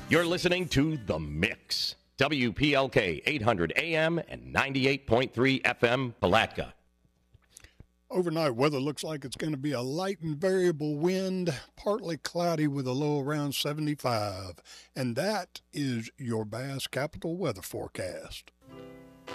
You're listening to The Mix. WPLK 800 AM and 98.3 FM, Palatka. Overnight weather looks like it's going to be a light and variable wind, partly cloudy with a low around 75. And that is your Bass Capital weather forecast.